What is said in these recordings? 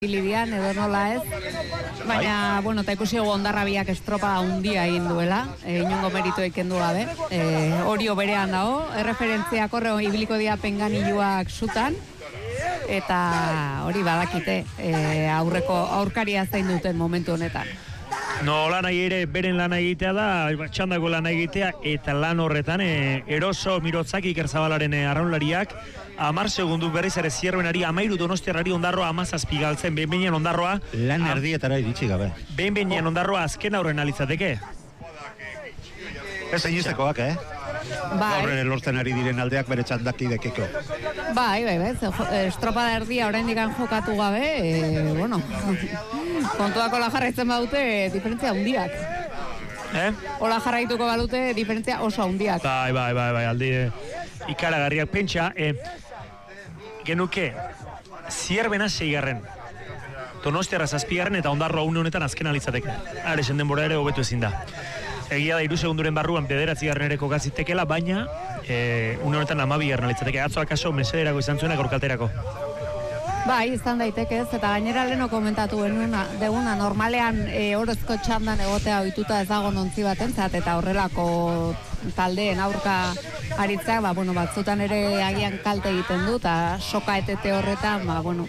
Lidian edo nola ez, baina, bueno, eta ikusi Ondarra biak estropa handia egin duela, inongo merito ikendu gabe, Orio berean dago, erreferentziak horre ibiliko dira penganiluak sutan, eta hori badakite, aurreko aurkaria zein duten momentu honetan. No, lan ere, beren lan egitea da, txandako lan egitea, eta lan horretan, Eroso Mirotzaki Ikerzabalaren arraunlariak, 10 segundu berriz ere Zierbenari, 13 Donostiarrari Ondarroa 17 galtzen, behin Ondarroa... Lan erdietara iritsi gabe. Behin Ondarroa azken aurren alizateke. Ez egizekoak, Horren lortzen ari diren aldeak bere txandakidekeko. Bai, estropada erdia oraindik jokatu gabe, bueno, kontuako la jarraitzen badute diferentzia handiak. Ola jarraituko balute diferentzia oso handiak. Bai, aldi ikaragarriak pentsa, genuke, Zierbena 6garren, Donostiarra 7garren eta Ondarroa une honetan azken alizateke. Aresen denbora ere hobetu ezin da. Egia da 3 segunduren barruan 9garren ere kokazitekela, baina une honetan 12garren alizateke. Atzo akaso mesederako izan zuena gorkalterako. Bai, izan daiteke ez, eta gainera leno komentatu deguna, normalean orozko txandan egotea ohituta ez dago nontzi batentzat, eta horrelako taldeen aurka aritzak, batzutan ere agian kalte egiten du, eta soka etete horretan,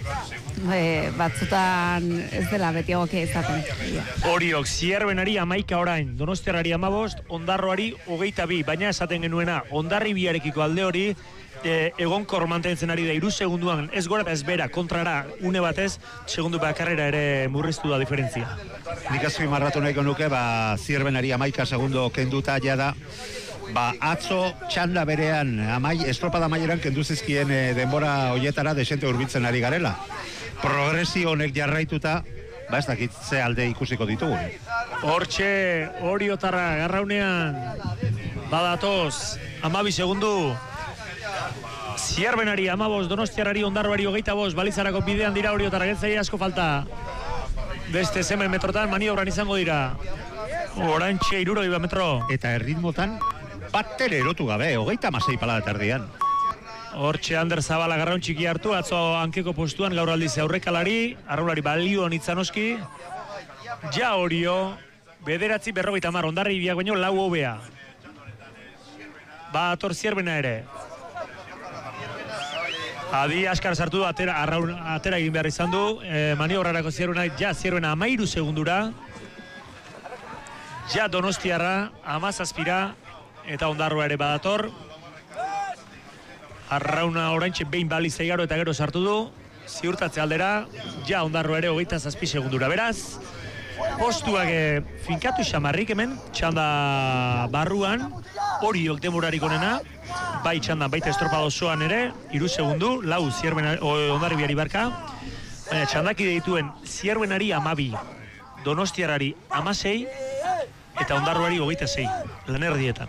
batzutan ez dela beti egokia izaten. Oriok, Zierbenari 11 orain, Donostiarrari 15, Ondarroari 22, baina esaten genuena, Hondarribiarekiko alde hori, egonkor mantentzen ari da 3 segunduan, ez gora eta ez bera, kontrara, une batez, segundu bakarrera ere murriztu da diferentzia. Nik azpimarratu nahiko nuke, Zierbenari 11 segundo kenduta jada, atzo txanda berean, estropada amaieran kendu zizkien denbora hoietara desente hurbiltzen ari garela. Progresio honek jarraituta, ez dakit ze alde ikusiko ditugun. Hortxe, Oriotarra garraunean, badatoz, 12 segundu, Zierbenari 15, Donostiarrari Ondarroari 25, balizarako bidean dira Oriotarra, gentzai asko falta. Beste zemen metrotan maniobran izango dira. Orantxe 60 metro. Eta erritmotan, batere erotu gabe, 36 palada tardian. Hortxe Ander Zabala garraun txiki hartu, atzo hankeko postuan gaur aldiz aurrekalari, arraulari balioan itzanoski. Ja Orio, 9:50, Hondarribiak baino 4 hobea. Ator Zierbena ere. Adi askar sartu du, atera egin behar izan du, maniobrarako Zierbena, Zierbena 13 segundura, Donostiarra 17 eta Ondarroa ere badator. Arrauna oraintxe behin baliz eigaro eta gero sartu du, ziurtatze aldera, Ondarroa ere 27 segundura. Beraz, postuak finkatu xamarrik hemen, txanda barruan, Oriok denborarik onena, bai txandan, baita estropado osoan ere, 3 segundu, 4 Zierbenari, Hondarribiari barka, baina txandaki dituen Zierbenari 12, Donostiarrari 16, eta Ondarroari 26, lan erdietan.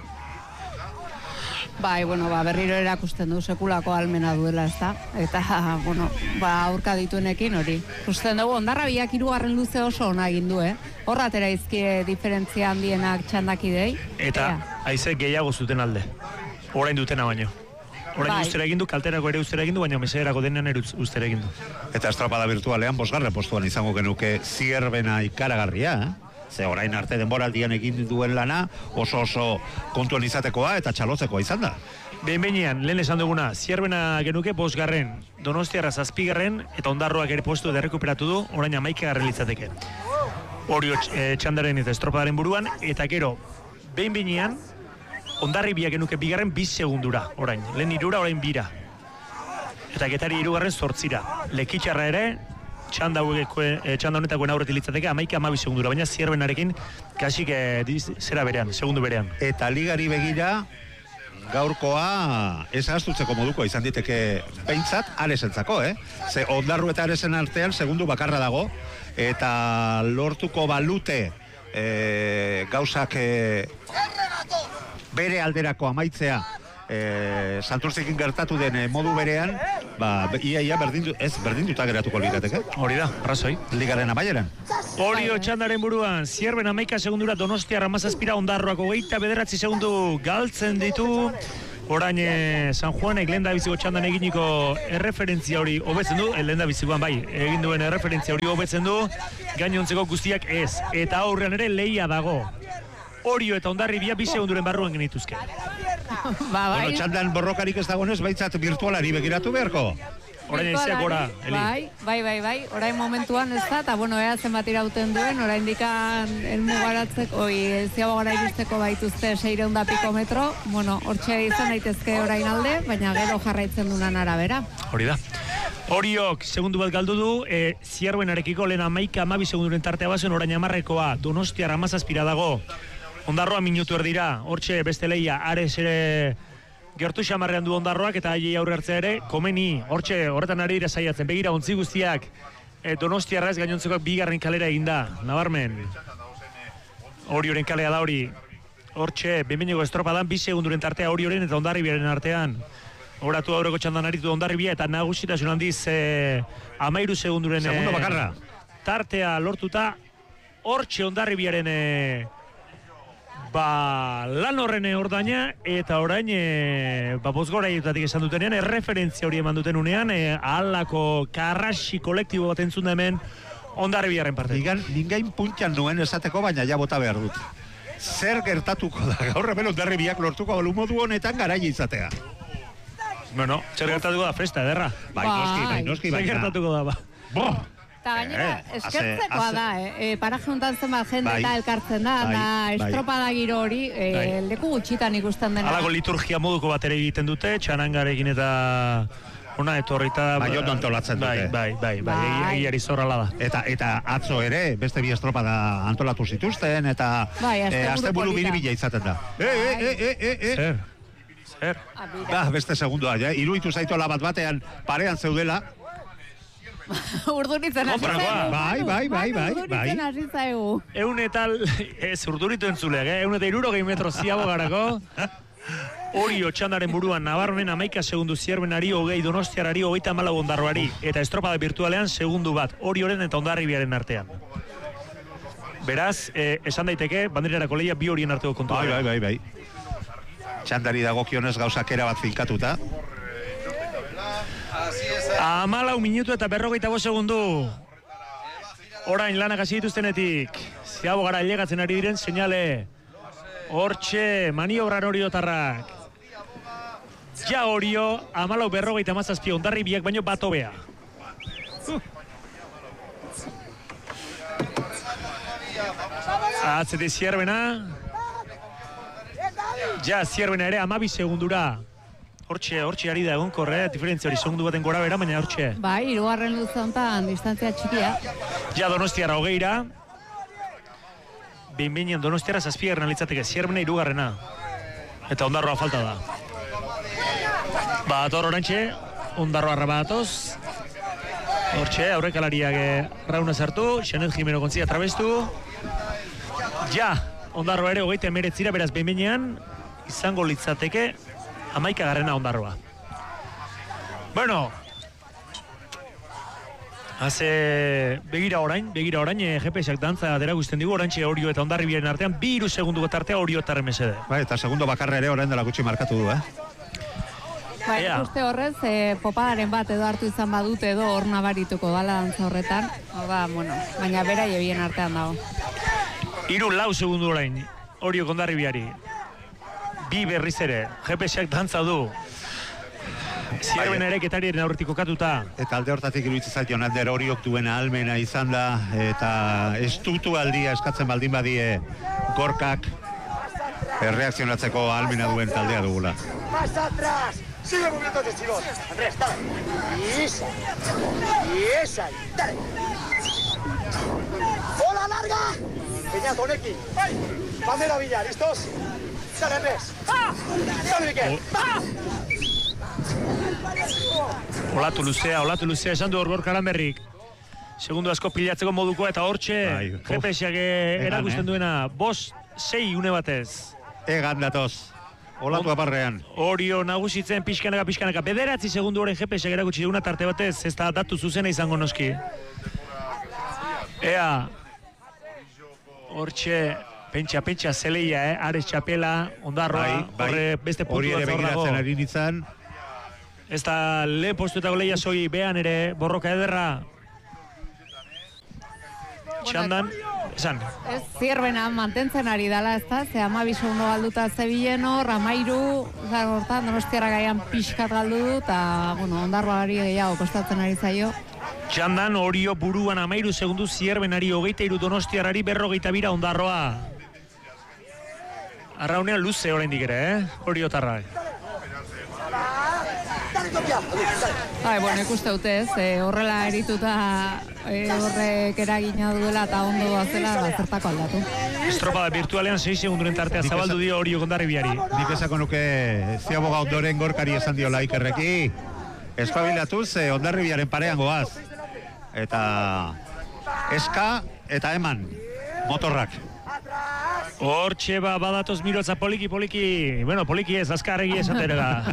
Bai, berriro erakusten du sekulako almena duela, ez da? Eta, aurka dituenekin hori. Ikusten dugu, Ondarra biak 3garren luze oso ona egin du, Horra atera izkie diferentzia handienak txandakidei. Eta, haizek gehiago zuten alde. Orain dutena baino. Orain ustera egin du, kalterako ere ustera egin du, baina mesederako denean ere ustera egin du. Eta estropada virtualean 5. postuan izango genuke Zierbena ikaragarria, Ze orain arte denboraldian egin duen lana oso kontuan izatekoa eta txalotzekoa izan da. Behin-behinean, lehen esan duguna, Zierbena genuke 5garren, Donostiarra 7garren, eta Ondarroak ere postu edo errekuperatu du, orain 11garren litzateke. Orio txandaren eta estropadaren buruan, eta gero, behin-behinean, Hondarribiak genuke 2garren 2 segundura, orain. Lehen 3, orain 2. Eta Getari 3garren 8. Lekitxarra ere, txanda honetako aurretik litzateke 11-12 segundura, baina Zierbenarekin kasik zera berean, segundu berean. Eta ligari begira, gaurkoa ez ahaztutzeko moduko izan diteke behintzat Aresentzako, Ze Ondarru eta Aresen artean segundu bakarra dago, eta lortuko balute gauzak bere alderako amaitzea Santurtzekin gertatu den modu berean, ia berdinduta geratuko lirateke. Hori da, arrazoi. Ligaren amaieran. Orio txandaren buruan, Zierben 11 segundura, Donostiarra 17, Ondarroak 29 segundu galtzen ditu. Orain San Juanek lehen da biziko txandan eginiko erreferentzia hori hobetzen du, lehen da bizikoan bai, egin duen erreferentzia hori hobetzen du, gainontzeko guztiak ez. Eta aurrean ere lehia dago. Orio eta Hondarribia 2 segunduren barruan genituzke. Bai. Bueno, txandan borrokarik ez dagoenez, baitzat virtualari begiratu beharko. Orain aizeak gora, Eli. Bai. Orain momentuan ez da, eta bueno, ea zenbat irauten duen, orain dikan elmugaratzeko, ziago gara irusteko baituzte 600 piko metro, bueno, hortxe izan daitezke orain alde, baina gero jarraitzen dunan arabera. Hori da. Oriok, segundu bat galdu du, Zierbenarekiko lehen 11-12 segunduren tartea bazen, orain 10-koa, Donostiar 17 dago, Ondarroa minutu erdira, hortxe beste lehia, Ares ere gertu xamarrean du Ondarroak eta aiei aurre hartzea ere, komeni, hortxe, horretan ari dira saiatzen, begira, ontzi guztiak, Donostiarra ez gainontzekoak 2. kalera eginda, nabarmen. Orioren kalea da hori, hortxe, benbeneko estropadan 2 segunduren tartea Orioren eta Hondarribiaren artean. Horatu aurreko txandan aritu Hondarribia eta nagusitasun handiz 13 segunduren Segundo bakarra. Tartea lortuta, hortxe Hondarribiaren lan horren ordaina, eta orain bozgoraietatik esan dutenean, erreferentzia hori eman duten unean, ahalako karrasi kolektibo bat entzun da hemen Hondarribiaren parte. Ningain puntxan nuen esateko, baina ja bota behar dut. Zer gertatuko da, gaur hemen Hondarribiak lortuko balu modu honetan garaia izatea? Bueno, zer gertatuko da, festa, ederra. Bai, noski, zer gertatuko da, ba. Eta gainera, eskertzekoa da, paraje honetan zenbat jende eta elkartzen da, estropada giro hori, leku gutxitan ikusten dena. Halako liturgia moduko bat ere egiten dute, txanangarekin eta ona etorrita... Bai, ondo antolatzen dute. Bai, egiari zorrala da. Eta atzo ere, beste 2 estropada antolatu zituzten, eta asteburu biribila izaten da. Zer? Beste segundua, iruditu zaitola bat batean parean zeudela. Urduritzen hasi zaigu. Bai. Eun eta... urduritu entzuleak, eun eta 60 metro ziago garako. Orio txandaren buruan Nabarmen 11 segundu Zierbenari, 20 Donostiarari, 34 Ondarroari. Eta estropada virtualean segundu bat Orioren eta Hondarribiaren artean. Beraz, esan daiteke, banderarako lehia 2 horien arteko kontua. Bai. Txandari dagokionez gauzak erabat finkatuta. 14 minutu eta 45 segundu. Orain lanak hasi dituztenetik. Ziago gara ailegatzen ari diren seinale. Hortxe, maniobran oriotarrak. Ja Orio, 14:47 Hondarribiak baino bat hobea. Atzete Zierbena. Ja Zierbena ere 12 segundura. Hortxe ari da egonkorre, diferentzia hori segundu baten gora bera, baina hortxe. Bai, 3. luze honetan distantzia txikia. Ja Donostiarra 20ra. Behin Donostiarra 7. litzateke, Zierbena 3. Eta Ondarroa falta da. Bator orantxe, Ondarroa rabatoz. Hortxe, aurrekalariak rauna sartu, Xanet Jimeno kontzia trabestu. Ja, Ondarroa ere 29 beraz behin izango litzateke 11. Ondarroa. Bueno, begira orain, GPS-ak dantza dera guztien digu, orantxe Orio eta Hondarribiaren artean, 2 segundu tartea Orio eta Remesede. Bai, eta segundo bakarra ere orain dela gutxi markatu du, Bai, uste horrez, popadaren bat edo hartu izan badute edo hor nabarituko dala dantza horretan, baina bera jebien artean dago. 3-4 segundu orain, Orio Hondarribiari. 2 berriz ere, GPS-ak dantza du. Zierben ere ketariaren aurretik kokatuta. Eta alde hortatik iruditzen zait Jonander Oriok duen ahalmena izan da, eta estutu aldia eskatzen baldin badie gorkak erreakzionatzeko ahalmena duen taldea dugula. Más atrás, sigue moviendo de chivón. Andrés, dale. Y esa, dale. ¡Bola larga! Peñazo, Neki. Bandera Villa, ¿listos? Dale, Andrés. Dale, Miquel. Olatu luzea, esan du Gorka Aranberrik. Segundu asko pilatzeko moduko eta hortxe, GPS-ak erakusten duena, 5-6 une batez. Egan datoz, olatu aparrean. Orio nagusitzen pixkanaka, 9 segundu horren GPS-ak erakutsi duguna tarte batez, ez da datu zuzena izango noski. Ea, hortxe, Pentsa, zeleia, Ares txapela, Ondarroa, horre beste puntu hori ere bat begiratzen ari nintzen. Ez da lehen postuetako leia soi behan ere borroka ederra. Txandan, esan. Ez Zierbena mantentzen ari dala, ez da? Ze 12 segundo galduta zebilen hor, 13, hortan Donostiarra gaian pixkat galdu du, eta, bueno, Ondarroari gehiago kostatzen ari zaio. Txandan, Orio buruan 13 segundu, Zierbenari 23, Donostiarrari 42 Ondarroa. Arraunean luze oraindik ere, Oriotarra. Bueno, ikuste dute ez, horrela erituta horrek eragina duela eta ondo doazela, zertako aldatu. Estropada virtualean 6 segunduren tartea zabaldu dio Orio Hondarribiari. Nik esako nuke Ziaboga ondoren gorkari esan diola Ikerreki. Espabilatuz, Hondarribiaren parean goaz. Eta eska eta eman motorrak. Hortxe badatoz mirotza poliki. Bueno, poliki ez, azkarregi esaterega.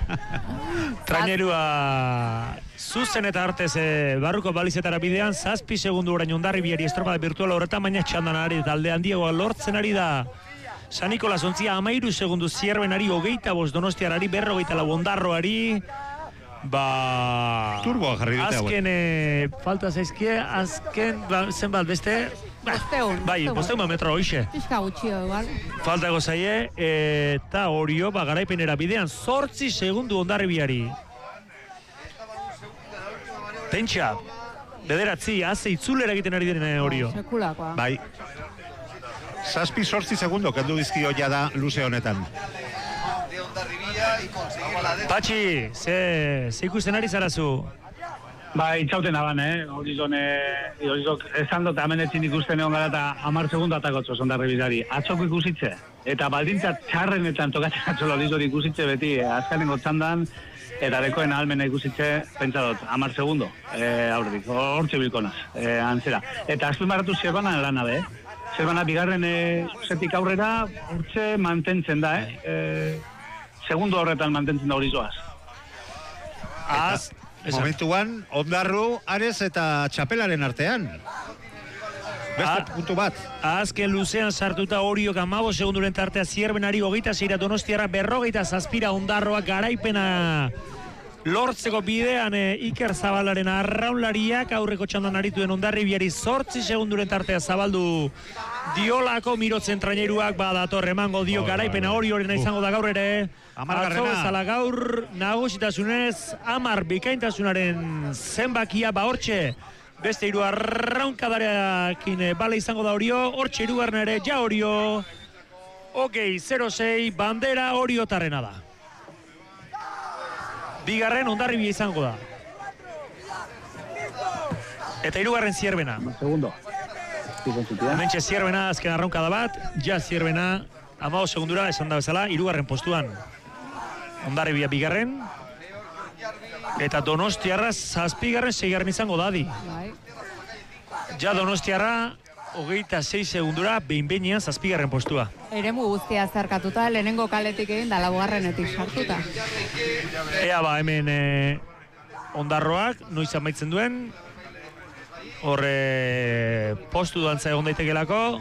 Trainerua zuzen eta artez barruko balizetara bidean, 7 segundu orain Hondarribiari estropada virtuala horretan, baina txandan ari talde handiagoa lortzen ari da. San Nikolas ontzia 13 segundu, Zierbenari 25, Donostiarari 44, Ondarroari. Turboa jarri dute hauek. Azken, falta zaizkie, zenbat beste? Bosteun metro hoxe. Pixka gutxio, igual. Faltako zaie, eta Orio, garaipenera bidean, 8 segundu Hondarribiari. Pentsa, bederatzi, haze itzulera egiten ari diren Orio. Sekulakoa. Bai. 7-8 segundo, kendu dizkio jada luze honetan. Patxi, ze ikusten ari zarazu? Itxauten aban, horizon esan dut amenetzin ikusten egon gara eta 10 segundu atakotzo Hondarribidari. Atzoko ikusitze, eta baldintzat txarrenetan tokatzen atzolo horizon ikusitze beti, azkanengo txandan, eta dekoen ahalmena ikusitze, pentsa dut, 10 segundu, aurretik, hortxe bilkonaz, antzera. Eta azpimarratu Zierbana lana, Zierbana bigarren zetik aurrera, hortxe mantentzen da, segundu horretan mantentzen da horizoaz. Momentuan, Ondarru, Ares eta Txapelaren artean. Beste puntu bat. Azken luzean sartuta Oriok 15 segunduren tartea, Zierbenari 26, Donostiarra 47, Ondarroa garaipena lortzeko bidean Iker Zabalaren arraunlariak aurreko txandan arituen Hondarribiari 8 segunduren tartea zabaldu diolako mirotzen traineruak badator emango dio garaipena Oriorena izango da gaur ere. Atzo bezala gaur nagusitasunez 10 bikaintasunaren zenbakia hortxe. Beste 3 arraunkadarekin bale izango da Orio, hortxe 3 ere ja Orio. 06 bandera Oriotarrena da. Bigarren Hondarribia izango da. Eta 3 Zierbena. Segundo. Hementxe Zierbena azken arraunkada bat, ja Zierbena 15 segundura esan da bezala 3 postuan. Hondarribia bigarren. Eta Donostiarra 7, 6 izango dadi. Ja Donostiarra 26 segundura behin-behinean 7 postua. Eremu guztia zarkatuta, lehenengo kaletik egin da 4etik sartuta. Ea hemen Ondarroak noiz amaitzen duen. Horre postu dantza egon daitekelako.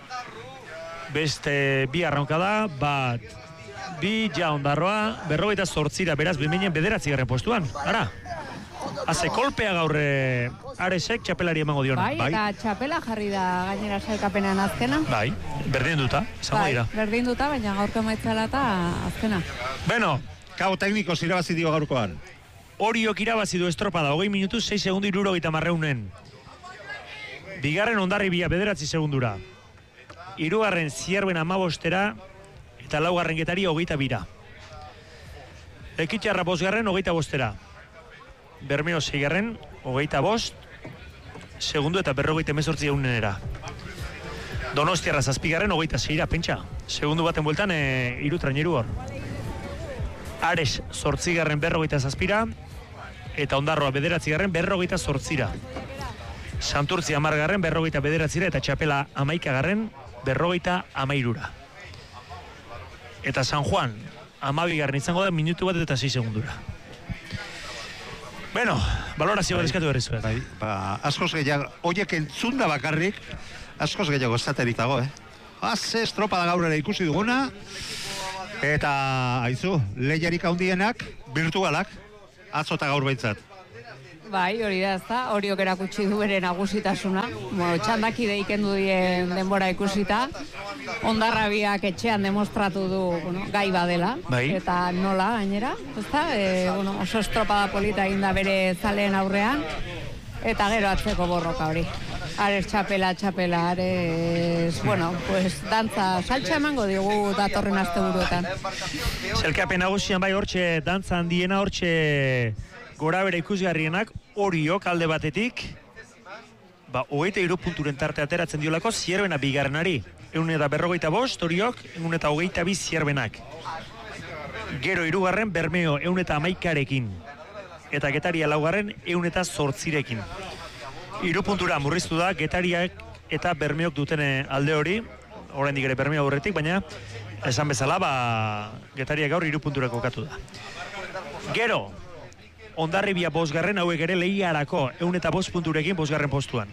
Beste 2 arraunkada, bat 2 ja Ondarroa, 48, beraz behin-behinean 9 postuan. Ara, haze kolpea gaur Aresek txapelari emango diona. Bai, eta txapela jarri da gainera sailkapenean azkena. Bai, berdin duta, izango dira. Berdin duta, baina gaurko emaitzela eta azkena. Beno, Kau tekniko irabazi dio gaurkoan. Oriok irabazi du estropada, 20 minutu, 6 segundu 70. Bigarren Hondarribia 9 segundura. 3 Zierbena 15 eta 4 Getari 22. Ekitxarra 5 25. Bermeo 6 25 segundu eta 58 egunera. Donostiarra 7 26 pentsa. Segundu baten bueltan 3 traineru hor. Ares 8 57 eta Ondarroa 9 58. Santurtzi 10 59 eta Txapela 11 53. Eta San Juan 12 izango da minutu bat eta 6 segundura. Bueno, balorazio eskatu berri zuen. Askoz gehiago, oiek entzunda bakarrik, askoz gehiago estaterik dago, Ze estropada gaur ere ikusi duguna. Eta, haizu, lehiarik handienak, virtualak, atzo eta gaur behintzat. Bai, hori da, ezta, horiok erakutsi du bere nagusitasuna. Txandaki deiken du dien denbora ikusita. Hondarrabiak etxean demostratu du gai badela. Bai. Eta nola, gainera, ezta? Oso estropada polita egin da bere zaleen aurrean. Eta gero atzeko borroka hori. Ares txapela, ares, dantza, saltxa emango digu datorren asteburuetan. Zelkapen nagusian bai hortxe, dantza handiena hortxe gora bere ikusgarrienak, Oriok alde batetik, 23 punturen tarte ateratzen diolako Zierbena bigarrenari. 145 Oriok, 122 Zierbenak. Gero hirugarren Bermeo 111rekin. Eta Getaria laugarren 108rekin. 3 puntura murriztu da Getariak eta Bermeok duten alde hori, oraindik ere Bermeo aurretik, baina esan bezala Getariak gaur 3 puntura kokatu da. Gero, Hondarribia 5. hauek ere lehiarako 105 punturekin 5. postuan.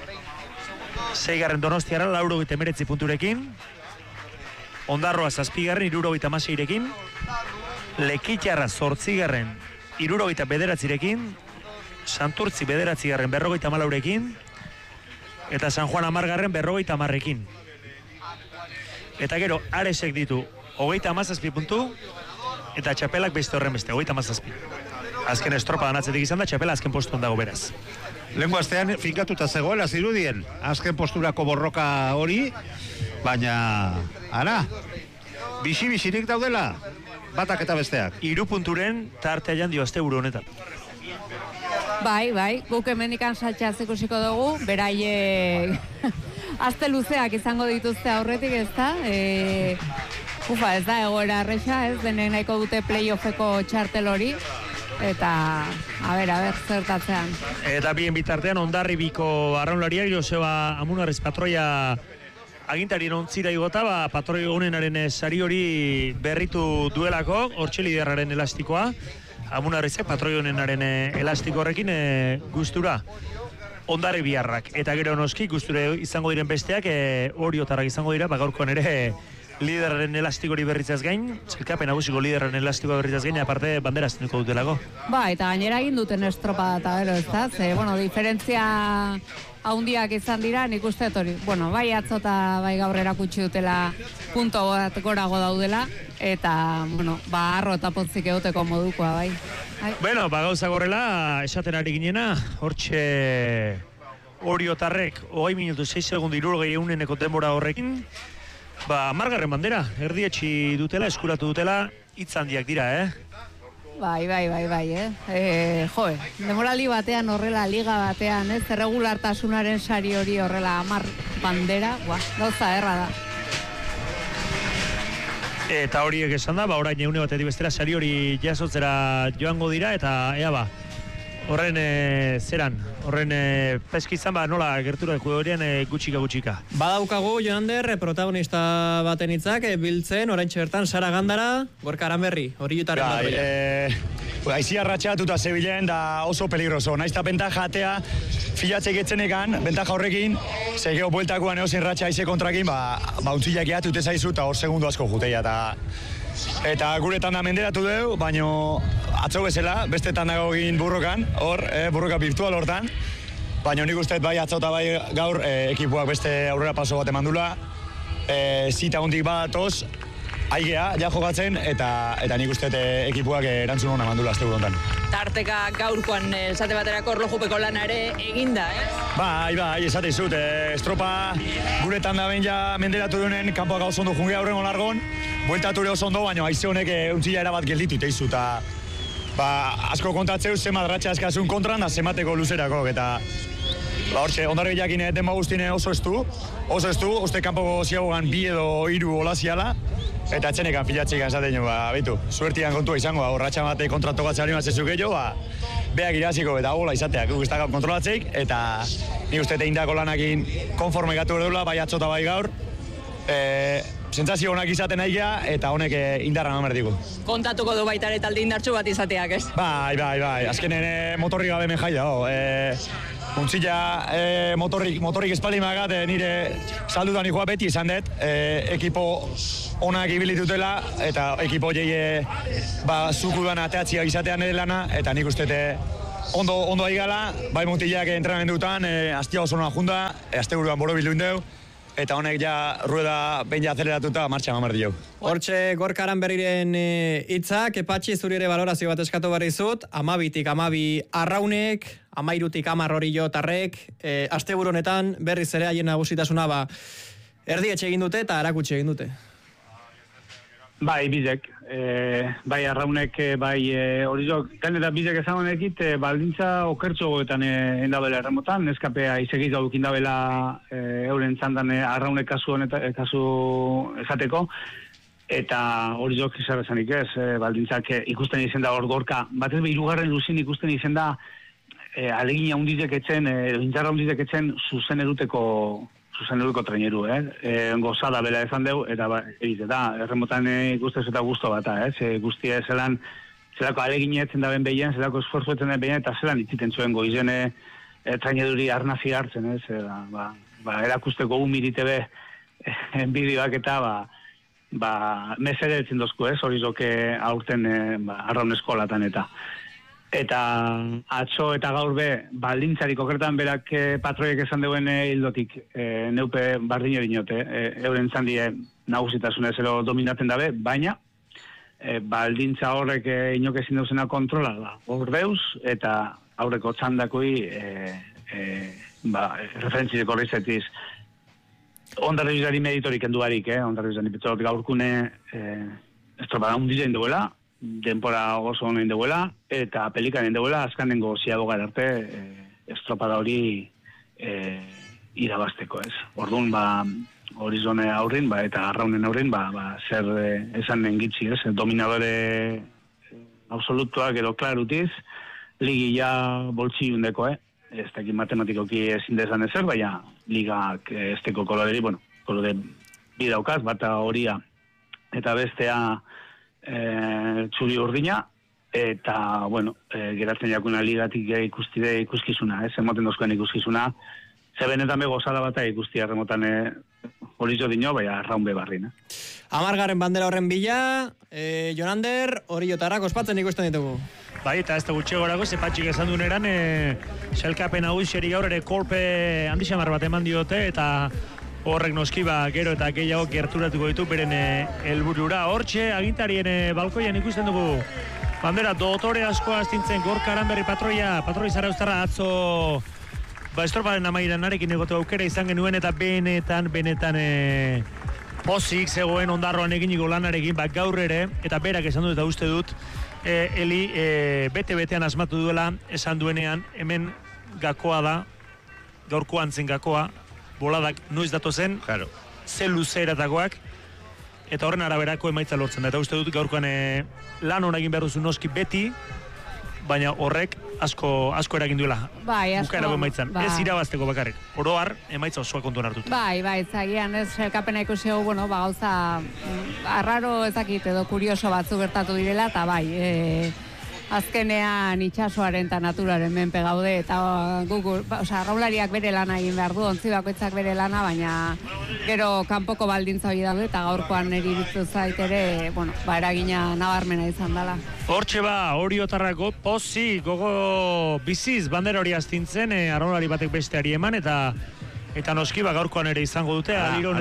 6. Donostiara 89 punturekin, Ondarroa 7. 76rekin, Lekitxarra 8. 79rekin, Santurtzi 9. 54rekin, eta San Juan 10. 50rekin. Eta gero, Aresek ditu 37 puntu, eta Txapelak beste horren beste, 37. Azken estropadan atzetik izan da, Txapela azken postuan dago beraz. Lehenko astean finkatuta zegoela zirudien, azken posturako borroka hori, baina, bixi-bixirik daudela, batak eta besteak. 3 punturen tartean dio asteburu honetan. Bai, guk hemendikan saltxaz ikusiko dugu, beraiek aste luzeak izango dituzte aurretik, ezta? Ez da egoera arresa, ez denen nahiko dute playoffeko txartel hori, eta, a ber, zertatzean. Eta bien bitartean, Hondarribiko arraunlariak, Joseba Amunarriz patroia agintarien ontzira igota, patroi honenaren sari hori berritu duelako, hortxe liderraren elastikoa, Amunarrizek patroi honenaren elastiko horrekin gustura Hondarribiarrak. Eta gero noski gustura izango diren besteak, Oriotarrak izango dira, gaurkoan ere lideraren elastikori berritzaz gain, Zelkapen nagusiko lideraren elastikoa berritzaz gain, aparte bandera azteniko dutelako. Eta gainera egin duten estropada eta gero, ez da? Diferentzia haundiak izan dira, nik uste hori. Bai atzo eta bai gaur erakutsi dutela punto bat gorago daudela, eta, arro eta potzik egoteko modukoa, bai. Gauza gorrela, esaten ari ginena, hortxe Oriotarrek, 20 minutu 6 segundu 60 denbora horrekin, 10. bandera, erdietxi dutela, eskuratu dutela, hitz handiak dira, Bai, demoraldi batean horrela, liga batean, erregulartasunaren sari hori horrela 10 bandera, gauza erra da. Eta horiek esan da, orain eune batetik bestera sari hori jasotzera joango dira, eta horren horren peskizan, nola gertura horien gutxika. Badaukagu, Joander, protagonista baten hitzak, biltzen, oraintxe bertan, Sara Gandara, Gorka Aranberri, hori jutaren bat. Aizia ratxatuta zebilen da oso peligroso. Naizta bentaja atea, filatzek etzenekan, bentaja horrekin, zegeo bueltakoan eosin ratxa aize kontrakin, untzileak eatute zaizu eta hor segundu asko juteia. Eta guretan da menderatu dugu, baino atzo bezala, bestetan dago egin burrokan, burroka virtual hortan, baina nik uste bai atzo eta bai gaur ekipuak beste aurrera paso bat emandula, zita hondik badatoz, aigea, ja jokatzen, eta nik uste ekipuak erantzun hona mandula azte burontan. Tarteka gaurkoan esate baterako erlojupeko lana ere eginda, Bai, esate izut, estropa guretan da behin ja menderatu duenen, kanpoak hau zondo jungea horrengo largon, bueltature oso ondo, baina haize honek untzila erabat gelditu iteizu, eta asko kontatzeu, zema dratxa eskazun kontran, da zemateko luzerako, eta hortxe, Hondarribiakin denba guztine oso estu, uste kanpoko ziagogan 2 edo 3 olaziala, eta etxenekan filatzik esaten behitu, suertian kontua izango, horratxa bate kontratokatzea hori matzezuk gehiago, beak iraziko eta gola izateak, guztak kontrolatzeik, eta nik uste indako lanakin konforme gatu erdula, bai atzo eta bai gaur, sentsazio honak izaten aigea, eta honek indarra mamerdiko. Kontatuko du baita ere talde indartsu bat izateak, ez? Bai, azkenen motorri gabe men jai dago. Untzila motorik espaldi magat, nire saldutan ikua beti izan dut, ekipo onak ibilitutela, eta ekipo jei zukudan ateatzia izatean ere lana, eta nik uste ondo aigala, bai mutilak entrenamendutan, astia oso nona junda, aste buruan boro bilduin deu, eta honek ja rueda behin ja azeleratuta martxan mamar dio. Hortxe Gorka Aranberriren hitzak, Patxi zuri ere balorazio bat eskatu barri zut, 12tik 12 arraunek, 13tik 10 Orio tarrek, asteburu honetan berriz ere haien nagusitasuna erdietxe egin dute eta erakutsi egin dute. Bai, bizek, bai arraunek, bai Oriok, eta bizek esan honekit, baldintza okertxogoetan endabela erremotan, neskapea izegiz gauk indabela euren txandan arraunek kasu esateko, eta Oriok izan esanik ez, baldintzak ikusten izen da hor Gorka, batez be hirugarren luzin ikusten izen da, alegina hundizek etzen, intzarra hundizek etzen zuzen eruteko traineru, gozada bela ezan deu, eta erremotan guztez eta guztu bata, guztia zelan, zelako alegina etzen da ben behien, zelako esforzu etzen da behien, eta zelan itziten zuen goizen traineduri arnazi hartzen, erakusteko umirite be, bideoak eta, mesere etzen dozku, horizoke aurten arraun eskolatan eta. Eta atzo eta gaur be, baldintzarik okertan berak patroiek esan deuen hildotik, neupe bardin erinote, euren zandie nagusitasun ezero dominaten dabe, baina baldintza horrek inok ezin dauzena kontrola hor deuz, eta aurreko txandakoi referentzizeko horrizetiz ondarribizari meditorik enduarik, ondarribizari petxolot gaurkune estropada hundizein duela, denpora oso honen duela, eta pelikanen duela, azkanengo ziabogar arte estropada hori irabazteko, ez. Orduan, horizone aurrin, eta arraunen aurrin, zer esan den gitzi, ez. Dominadore absolutuak edo klarutiz, ligi ja boltsiundeko, ez dakit matematikoki ezin dezan ezer, baina ligak ez teko koloreri, kolore bidaukaz, bata horia, eta bestea txuri urdina, eta, geratzen jakuna ligatik ikuskizuna, emoten dozkoen ikuskizuna, ze benetan begozada bat ikusti arremotan horizo dino, baina arraun bebarrin. 10. bandera horren bila, Jonander, Orio tarrak ospatzen ikusten ditugu. Bai, eta ez da gutxegorako, Patxik esan duneran, selkapen nagusiari gaur ere kolpe handixamar bat eman diote, eta horrek noski gero eta gehiago gerturatuko ditu beren helburura. Hortxe, agintarien balkoian ikusten dugu bandera dotore asko astintzen Gorka Aranberri patroi zarauztarra atzo estroparen amairan narekin egote aukera izan genuen, eta benetan pozik zegoen ondarroan eginiko lanarekin, gaur ere, eta berak esan dut eta uste dut, Eli bete-betean asmatu duela, esan duenean, hemen gakoa da, gaurko antzen gakoa, boladak noiz datozen, ze luzeeratakoak, eta horren araberako emaitza lortzen da. Eta uste dut gaurkoan lan hona egin behar duzu noski beti, baina horrek asko eragin duela. Bukaerako emaitzan. Ez irabazteko bakarrik. Oro har, emaitza osoa kontuan hartuta. Bai, zagian ez elkapena ikusi hau, gauza arraro ezakit edo kurioso batzu gertatu direla, eta azkenean itxasoaren eta naturaren menpe gaude, eta arraulariak bere lana egin behar du, ontzi bakoitzak bere lana, baina gero kanpoko baldintza hori daude, eta gaurkoan eribitu zait ere, eragina nabarmena izan dela. Hortxe Oriotarrako pozi, gogo biziz bandera hori astintzen, arraulari batek besteari eman, eta noski gaurkoan ere izango dute, aliron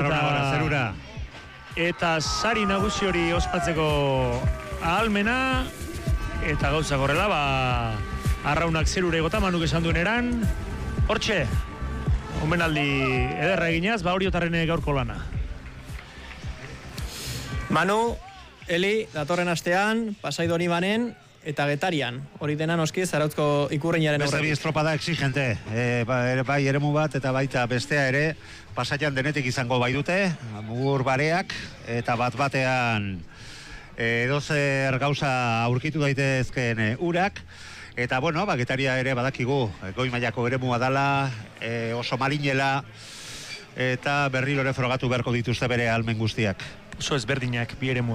eta sari nagusi hori ospatzeko ahalmena, eta gauza gorrela, arraunak zerure gota manuk esan duen eran. Hortxe, omenaldi ederra eginaz, Oriotarren gaurko lana. Manu, Eli, datorren astean, Pasai Donibanen, eta Getarian. Hori dena noski, Zarautzko ikurriñaren horretik. Beste bi estropada exigente, bai eremu bat eta baita bestea ere, Pasaian denetik izango bai dute, mugur bareak, eta bat-batean edozer gauza aurkitu daitezkeen urak, eta Getaria ere badakigu goi mailako eremua dala, oso marinela, eta berriro ere frogatu beharko dituzte bere almen guztiak. Oso ezberdinak bi eremuak.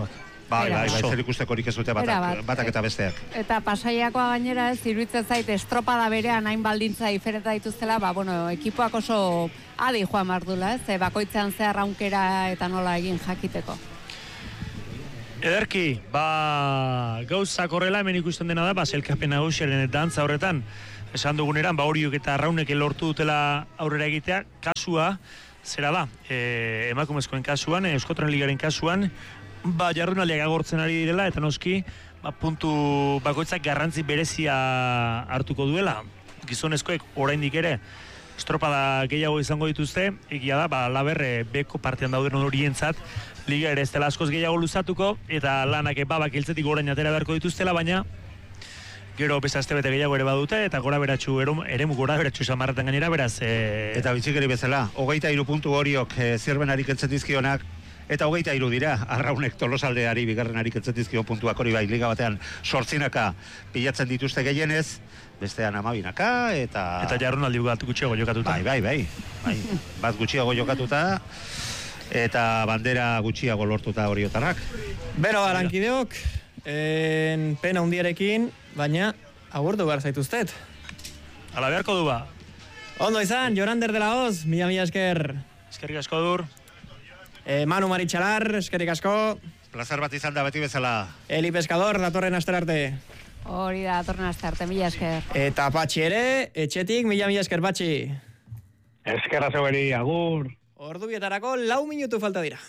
Bai, zer ikustekorik ez dute batak eta besteak. Eta Pasaiakoa gainera ez, iruditzen zait estropada berean hain baldintza diferenta dituztela, ekipoak oso adi joan mardula, ez? Bakoitzean ze arraunkera eta nola egin jakiteko. Ederki, gauzak horrela hemen ikusten dena da, selkapen nagusiaren dantza horretan, esan duguneran, horiok eta arraunek lortu dutela aurrera egitea, kasua, zera da, emakumezkoen kasuan, Euskotren Ligaren kasuan, jardunaldiak agortzen ari direla, eta noski, puntu bakoitzak garrantzi berezia hartuko duela. Gizonezkoek oraindik ere, estropada gehiago izango dituzte, egia da, laber beko partean dauden horientzat, liga ere ez dela askoz gehiago luzatuko, eta lanak babak hiltzetik orain atera beharko dituztela, baina gero beste astebete gehiago ere badute, eta eremu gora beratxu samarretan gainera, beraz... Eta bitxikeri bezala, 23 puntu horiok Zierbenari kentzen dizkionak, eta 23 dira, Arraunek Tolosaldeari bigarrenari kentzen dizkio puntuak hori bai, liga batean 8 pilatzen dituzte gehienez, bestean 12 eta... Eta jardunaldi bat gutxiago jokatuta. Bai. Bat gutxiago jokatuta, eta bandera gutxiago lortuta horiotarrak. Bero, arankideok, pena hundiarekin, baina agurtu behar zaituztet. Ala beharko du ba. Ondo izan, Jorander de la Hoz, mila esker. Eskerrik asko dur. Manu Maritxalar, eskerrik asko. Plazar bat izan da beti bezala. Eli Pescador, datorren asterarte. Hori da, datorren asterarte, mila esker. Eta Patxi ere, etxetik, mila esker, Patxi. Eskerra zeugeri, agur. Ordu bietarako 4 minutu falta dira.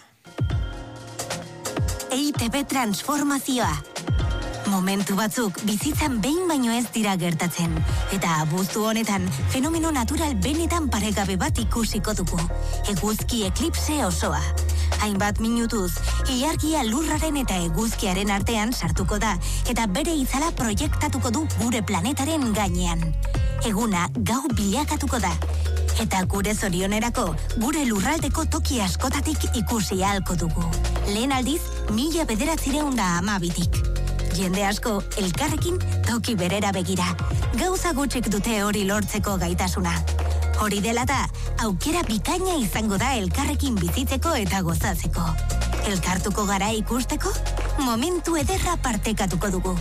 EITB transformazioa. Momentu batzuk bizitzan behin baino ez dira gertatzen. Eta abuztu honetan, fenomeno natural benetan paregabe bat ikusiko dugu. Eguzki eklipse osoa. Hainbat minutuz, ilargia lurraren eta eguzkiaren artean sartuko da, eta bere itzala proiektatuko du gure planetaren gainean. Eguna gau bilakatuko da. Eta gure zorionerako, gure lurraldeko toki askotatik ikusi ahalko dugu. Lehen aldiz, 1912tik. Jende asko, elkarrekin toki berera begira. Gauza gutxik dute hori lortzeko gaitasuna. Hori dela da, aukera bikaina izango da elkarrekin bizitzeko eta gozatzeko. Elkartuko gara ikusteko, momentu ederra partekatuko dugu.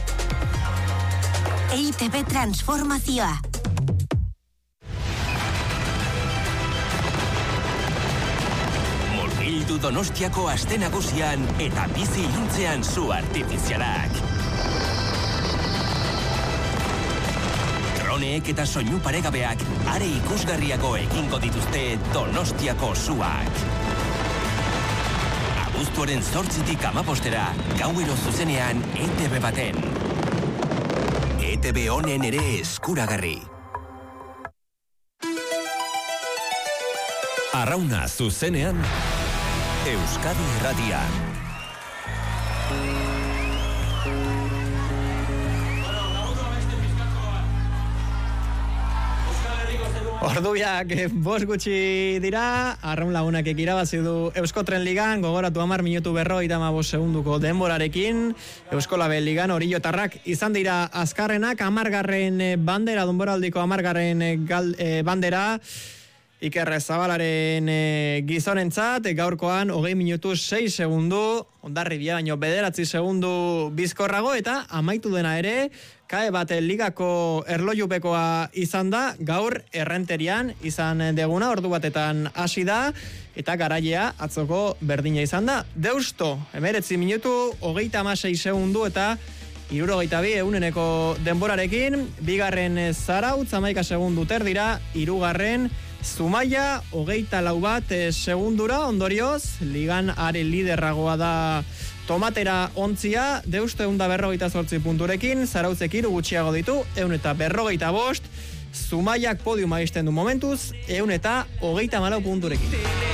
EITB transformazioa. Murgildu Donostiako aste nagusian eta bizi iluntzean zu artifizialak. Droneek eta soinu paregabeak are ikusgarriago egingo dituzte Donostiako zuak. Abuztuaren 8tik 15era, gauero zuzenean ETB baten. ETB honen ere eskuragarri. Arrauna zuzenean, Euskadi Irratian. Ordubiak 5 gutxi dira, Arraun Lagunak irabazi du Euskotren Ligan, gogoratu 10 minutu 55 segunduko denborarekin, Euskolabel Ligan Orillotarrak izan dira azkarrenak, 10. bandera, denboraldiko 10. bandera, Iker Zabalaren gizonentzat, gaurkoan 20 minutu 6 segundu, Hondarribia baino 9 segundu bizkorrago, eta amaitu dena ere, kae bat ligako erlojupekoa izan da, gaur errenterian izan deguna, ordu batetan hasi da, eta garailea atzoko berdina izan da. Deusto, 19 minutu, 36 segundu, eta 72 euneneko denborarekin, bigarren Zarautz, 11 segundu terdira, hirugarren Zumaia, 24 segundura, ondorioz, ligan are liderragoa da Tomatera ontzia, Deusto 148 punturekin, Zarautzek 3 gutxiago ditu, 145, Zumaiak podiuma izten du momentuz, 134 punturekin.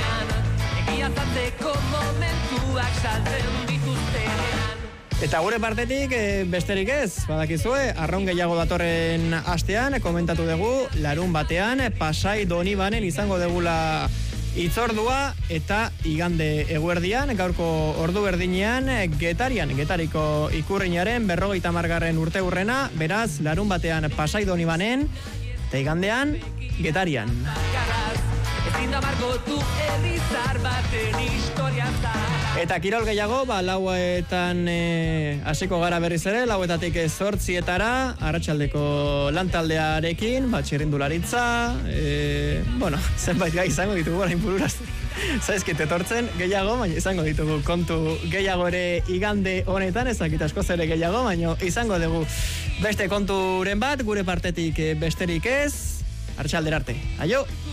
Eta gure partetik, besterik ez, badakizue, Arraun gehiago datorren astean, komentatu dugu, larun batean, Pasai Donibanen izango degula itzordua, eta igande eguerdian, gaurko ordu berdinean, Getariko ikurrinaren 50. urte urrena, beraz, larun batean Pasai Donibanen, eta igandean, Getarian. Eta margotu errizar baten historia da. Eta kirol gehiago, lauetan hasiko gara berriz ere, lauetatik 8etara, arratsaldeko lantaldearekin, txirrindularitza, zenbait gai izango ditugu orain bururaz. Zaizkit etortzen gehiago, baina izango ditugu kontu gehiago ere igande honetan, ezakit askoz ere gehiago, baina izango dugu beste konturen bat, gure partetik besterik ez, arratsaldera arte. Aio!